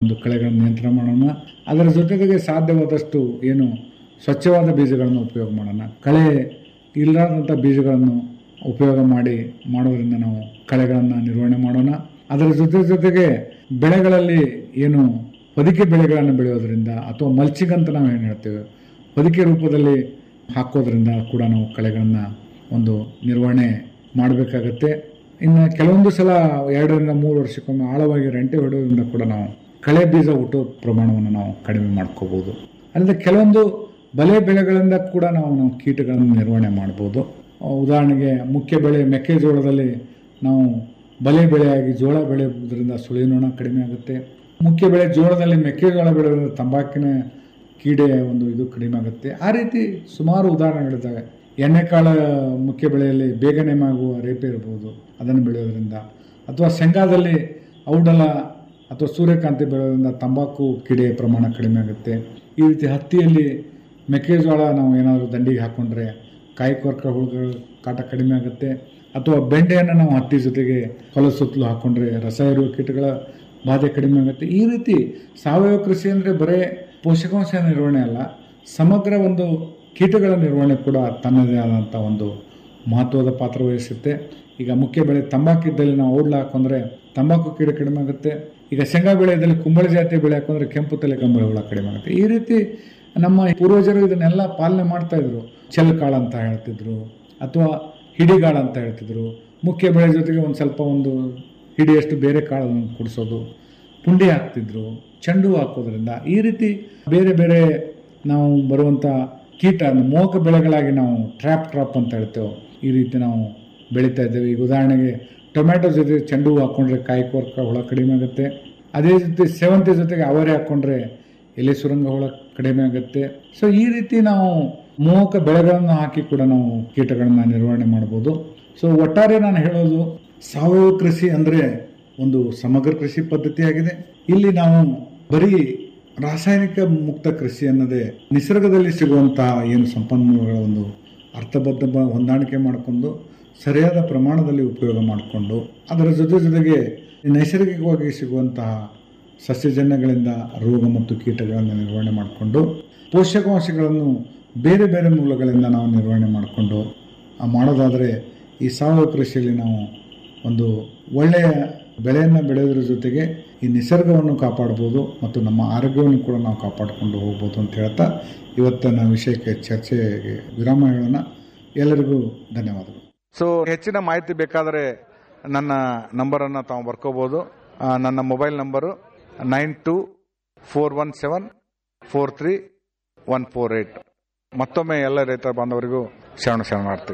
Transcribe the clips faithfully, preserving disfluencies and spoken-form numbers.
ಒಂದು ಕಳೆಗಳನ್ನು ನಿಯಂತ್ರಣ ಮಾಡೋಣ. ಅದರ ಜೊತೆಗೆ ಸಾಧ್ಯವಾದಷ್ಟು ಏನು ಸ್ವಚ್ಛವಾದ ಬೀಜಗಳನ್ನು ಉಪಯೋಗ ಮಾಡೋಣ. ಕಳೆ ಇಲ್ಲದಂಥ ಬೀಜಗಳನ್ನು ಉಪಯೋಗ ಮಾಡಿ ಮಾಡೋದ್ರಿಂದ ನಾವು ಕಳೆಗಳನ್ನು ನಿರ್ವಹಣೆ ಮಾಡೋಣ. ಅದರ ಜೊತೆ ಜೊತೆಗೆ ಬೆಳೆಗಳಲ್ಲಿ ಏನು ಹೊದಿಕೆ ಬೆಳೆಗಳನ್ನು ಬೆಳೆಯೋದ್ರಿಂದ ಅಥವಾ ಮಲ್ಚಿಂಗ್ ಅಂತ ನಾವು ಏನು ಹೇಳ್ತೇವೆ, ಹೊದಿಕೆ ರೂಪದಲ್ಲಿ ಹಾಕೋದ್ರಿಂದ ಕೂಡ ನಾವು ಕಳೆಗಳನ್ನು ಒಂದು ನಿರ್ವಹಣೆ ಮಾಡಬೇಕಾಗತ್ತೆ. ಇನ್ನು ಕೆಲವೊಂದು ಸಲ ಎರಡರಿಂದ ಮೂರು ವರ್ಷಕ್ಕೊಮ್ಮೆ ಆಳವಾಗಿ ರೆಂಟೆ ಹೊಡೆಯೋದ್ರಿಂದ ಕೂಡ ನಾವು ಕಳೆ ಬೀಜ ಹುಟ್ಟೋ ಪ್ರಮಾಣವನ್ನು ನಾವು ಕಡಿಮೆ ಮಾಡ್ಕೋಬೋದು. ಅಲ್ಲದೆ ಕೆಲವೊಂದು ಬಲೆ ಬೆಳೆಗಳಿಂದ ಕೂಡ ನಾವು ನಾವು ಕೀಟಗಳನ್ನು ನಿರ್ವಹಣೆ ಮಾಡ್ಬೋದು. ಉದಾಹರಣೆಗೆ ಮುಖ್ಯ ಬೆಳೆ ಮೆಕ್ಕೆಜೋಳದಲ್ಲಿ ನಾವು ಬಲೆ ಬೆಳೆಯಾಗಿ ಜೋಳ ಬೆಳೆಯೋದ್ರಿಂದ ಸುಳಿನೋಣ ಕಡಿಮೆ ಆಗುತ್ತೆ. ಮುಖ್ಯ ಬೆಳೆ ಜೋಳದಲ್ಲಿ ಮೆಕ್ಕೆಜೋಳ ಬೆಳೆಯೋದ್ರಿಂದ ತಂಬಾಕಿನ ಕೀಡೆ ಒಂದು ಇದು ಕಡಿಮೆ ಆಗುತ್ತೆ. ಆ ರೀತಿ ಸುಮಾರು ಉದಾಹರಣೆಗಳಿದ್ದಾವೆ. ಎಣ್ಣೆಕಾಳು ಮುಖ್ಯ ಬೆಳೆಯಲ್ಲಿ ಬೇಗನೆ ಆಗುವ ರೇಪೆ ಇರ್ಬೋದು, ಅದನ್ನು ಬೆಳೆಯೋದ್ರಿಂದ. ಅಥವಾ ಶೇಂಗಾದಲ್ಲಿ ಔಡಲ ಅಥವಾ ಸೂರ್ಯಕಾಂತಿ ಬೆಳೆಯೋದ್ರಿಂದ ತಂಬಾಕು ಕೀಡೆಯ ಪ್ರಮಾಣ ಕಡಿಮೆ ಆಗುತ್ತೆ. ಈ ರೀತಿ ಹತ್ತಿಯಲ್ಲಿ ಮೆಕ್ಕೆಜೋಳ ನಾವು ಏನಾದರೂ ದಂಡಿಗೆ ಹಾಕ್ಕೊಂಡ್ರೆ ಕಾಯಿಕೊರಕ ಹುಳುಗಳ ಕಾಟ ಕಡಿಮೆ ಆಗುತ್ತೆ. ಅಥವಾ ಬೆಂಡೆಯನ್ನು ನಾವು ಹತ್ತಿ ಜೊತೆಗೆ ಹೊಲ ಸುತ್ತಲೂ ಹಾಕ್ಕೊಂಡ್ರೆ ರಸ ಇರುವ ಕೀಟಗಳ ಬಾಧೆ ಕಡಿಮೆ ಆಗುತ್ತೆ. ಈ ರೀತಿ ಸಾವಯವ ಕೃಷಿ ಅಂದರೆ ಬರೀ ಪೋಷಕಾಂಶ ನಿರ್ವಹಣೆ ಅಲ್ಲ, ಸಮಗ್ರ ಒಂದು ಕೀಟಗಳ ನಿರ್ವಹಣೆ ಕೂಡ ತನ್ನದೇ ಆದಂಥ ಒಂದು ಮಹತ್ವದ ಪಾತ್ರ ವಹಿಸುತ್ತೆ. ಈಗ ಮುಖ್ಯ ಬೆಳೆ ತಂಬಾಕಿದ್ದಲ್ಲಿ ನಾವು ಔಡ್ಲ ಹಾಕೊಂಡ್ರೆ ತಂಬಾಕು ಕೀಟ ಕಡಿಮೆ ಆಗುತ್ತೆ. ಈಗ ಶೇಂಗಾ ಬೆಳೆಯಲ್ಲಿ ಕುಂಬಳ ಜಾತಿಯ ಬೆಳೆ ಹಾಕೊಂಡ್ರೆ ಕೆಂಪು ತಲೆ ಕಂಬಳಿ ಹುಳ ಕಡಿಮೆ ಆಗುತ್ತೆ. ಈ ರೀತಿ ನಮ್ಮ ಪೂರ್ವಜರು ಇದನ್ನೆಲ್ಲ ಪಾಲನೆ ಮಾಡ್ತಾ ಇದ್ರು. ಚೆಲ್ಕಾಳು ಅಂತ ಹೇಳ್ತಿದ್ರು ಅಥವಾ ಹಿಡಿಗಾಳು ಅಂತ ಹೇಳ್ತಿದ್ರು. ಮುಖ್ಯ ಬೆಳೆ ಜೊತೆಗೆ ಒಂದು ಸ್ವಲ್ಪ ಒಂದು ಹಿಡಿಯಷ್ಟು ಬೇರೆ ಕಾಳನ್ನು ಕುಡಿಸೋದು, ಪುಂಡಿ ಹಾಕ್ತಿದ್ರು, ಚೆಂಡು ಹಾಕೋದ್ರಿಂದ ಈ ರೀತಿ ಬೇರೆ ಬೇರೆ ನಾವು ಬರುವಂಥ ಕೀಟ ಮೋಹಕ ಬೆಳೆಗಳಾಗಿ ನಾವು ಟ್ರ್ಯಾಪ್ ಟ್ರಾಪ್ ಅಂತ ಹೇಳ್ತೇವೆ. ಈ ರೀತಿ ನಾವು ಬೆಳೀತಾ ಇದ್ದೇವೆ. ಈಗ ಉದಾಹರಣೆಗೆ ಟೊಮ್ಯಾಟೊ ಜೊತೆ ಚೆಂಡು ಹೂ ಹಾಕ್ಕೊಂಡ್ರೆ ಕಾಯಿಕೊರಕ ಹುಳ ಕಡಿಮೆ ಆಗುತ್ತೆ. ಅದೇ ಜೊತೆ ಸೇವಂತಿ ಜೊತೆಗೆ ಅವರೆ ಹಾಕ್ಕೊಂಡ್ರೆ ಎಲೆ ಸುರಂಗ ಹುಳ ಕಡಿಮೆ ಆಗುತ್ತೆ. ಸೊ ಈ ರೀತಿ ನಾವು ಮೋಹಕ ಬೆಳೆಗಳನ್ನು ಹಾಕಿ ಕೂಡ ನಾವು ಕೀಟಗಳನ್ನ ನಿರ್ವಹಣೆ ಮಾಡ್ಬೋದು. ಸೊ ಒಟ್ಟಾರೆ ನಾನು ಹೇಳೋದು, ಸಾವಯವ ಕೃಷಿ ಅಂದರೆ ಒಂದು ಸಮಗ್ರ ಕೃಷಿ ಪದ್ಧತಿಯಾಗಿದೆ. ಇಲ್ಲಿ ನಾವು ಬರೀ ರಾಸಾಯನಿಕ ಮುಕ್ತ ಕೃಷಿ ಅನ್ನೋದೇ ನಿಸರ್ಗದಲ್ಲಿ ಸಿಗುವಂತಹ ಏನು ಸಂಪನ್ಮೂಲಗಳ ಒಂದು ಅರ್ಥಬದ್ಧ ಹೊಂದಾಣಿಕೆ ಮಾಡಿಕೊಂಡು ಸರಿಯಾದ ಪ್ರಮಾಣದಲ್ಲಿ ಉಪಯೋಗ ಮಾಡಿಕೊಂಡು ಅದರ ಜೊತೆ ಜೊತೆಗೆ ನೈಸರ್ಗಿಕವಾಗಿ ಸಿಗುವಂತಹ ಸಸ್ಯಜನ್ಯಗಳಿಂದ ರೋಗ ಮತ್ತು ಕೀಟಗಳನ್ನು ನಿರ್ವಹಣೆ ಮಾಡಿಕೊಂಡು ಪೋಷಕಾಂಶಗಳನ್ನು ಬೇರೆ ಬೇರೆ ಮೂಲಗಳಿಂದ ನಾವು ನಿರ್ವಹಣೆ ಮಾಡಿಕೊಂಡು ಮಾಡೋದಾದರೆ ಈ ಸಾವಯವ ಕೃಷಿಯಲ್ಲಿ ನಾವು ಒಂದು ಒಳ್ಳೆಯ ಬೆಳೆಯನ್ನು ಬೆಳೆಯೋದ್ರ ಜೊತೆಗೆ ಈ ನಿಸರ್ಗವನ್ನು ಕಾಪಾಡ್ಬೋದು ಮತ್ತು ನಮ್ಮ ಆರೋಗ್ಯವನ್ನು ಕೂಡ ನಾವು ಕಾಪಾಡಿಕೊಂಡು ಹೋಗ್ಬೋದು ಅಂತ ಹೇಳ್ತಾ ಇವತ್ತಿನ ವಿಷಯಕ್ಕೆ ಚರ್ಚೆಗೆ ವಿರಾಮ ಹೇಳೋಣ. ಎಲ್ಲರಿಗೂ ಧನ್ಯವಾದಗಳು. ಸೊ ಹೆಚ್ಚಿನ ಮಾಹಿತಿ ಬೇಕಾದರೆ ನನ್ನ ನಂಬರನ್ನು ತಾವು ಬರ್ಕೋಬೋದು. ನನ್ನ mobile number nine to four one seven four three one four eight. ಮತ್ತೊಮ್ಮೆ ಎಲ್ಲ ರೈತ ಬಾಂಧವರಿಗೂ ಶರಣ ಶರಣಾರ್ಥಿ.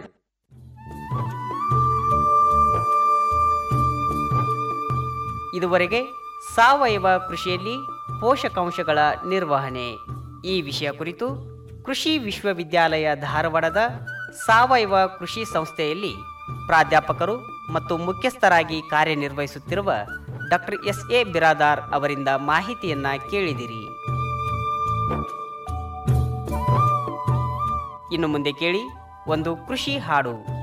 ಇದುವರೆಗೆ ಸಾವಯವ ಕೃಷಿಯಲ್ಲಿ ಪೋಷಕಾಂಶಗಳ ನಿರ್ವಹಣೆ ಈ ವಿಷಯ ಕುರಿತು ಕೃಷಿ ವಿಶ್ವವಿದ್ಯಾಲಯ ಧಾರವಾಡದ ಸಾವಯವ ಕೃಷಿ ಸಂಸ್ಥೆಯಲ್ಲಿ ಪ್ರಾಧ್ಯಾಪಕರು ಮತ್ತು ಮುಖ್ಯಸ್ಥರಾಗಿ ಕಾರ್ಯನಿರ್ವಹಿಸುತ್ತಿರುವ ಡಾಕ್ಟರ್ ಎಸ್ ಎ ಬಿರಾದಾರ್ ಅವರಿಂದ ಮಾಹಿತಿಯನ್ನ ಕೇಳಿದಿರಿ. ಇನ್ನು ಮುಂದೆ ಕೇಳಿ ಒಂದು ಕೃಷಿ ಹಾಡು.